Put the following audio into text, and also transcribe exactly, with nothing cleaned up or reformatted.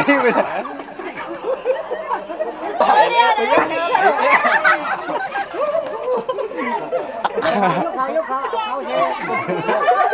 ไปเลยตายแล้วยกเขายกเขาเขาเช